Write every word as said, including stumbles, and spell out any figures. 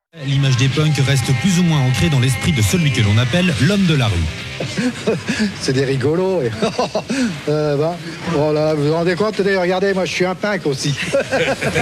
L'image des punks reste plus ou moins ancrée dans l'esprit de celui que l'on appelle l'homme de la rue. C'est des rigolos. Et... euh, ben, voilà, vous vous rendez compte, regardez, moi je suis un punk aussi.